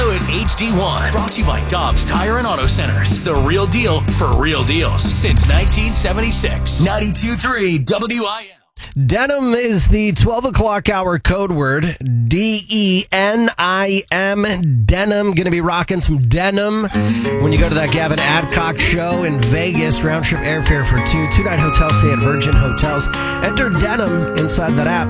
Lewis HD1. Brought to you by Dobbs Tire and Auto Centers. The real deal for real deals since 1976. 92.3 WIL. Denim is the 12 o'clock hour code word. DENIM. Denim. Going to be rocking some denim when you go to that Gavin Adcock show in Vegas. Round trip airfare for two. Two-night hotel stay at Virgin Hotels. Enter denim inside that app.